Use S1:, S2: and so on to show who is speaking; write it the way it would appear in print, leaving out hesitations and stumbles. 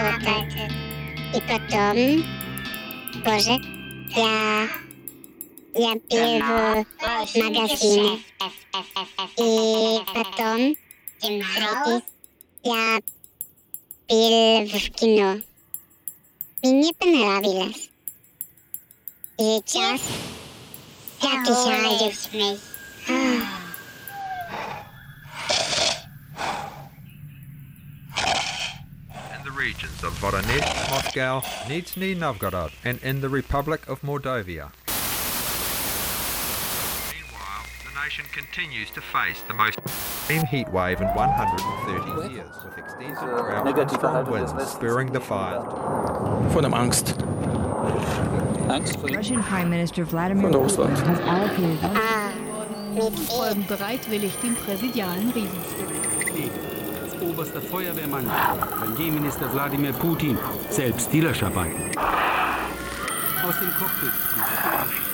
S1: И потом тоже я пил в магазине. И потом я пил в кино. Мне понравилось. И сейчас я печалюсь.
S2: In the regions of Voronezh, Moscow, Nizhny Novgorod, and in the Republic of Mordovia. Meanwhile, the nation continues to face the most extreme heat wave in 130 years, with extended drought and strong winds spurring the fires.
S3: Vor dem Angst.
S4: Russian Prime Minister Vladimir Putin has allocated
S5: folgen bereitwillig dem präsidialen Riesensturm.
S6: Als oberster Feuerwehrmann, Premierminister Wladimir Putin, selbst die Löscher bei. Aus dem Cockpit.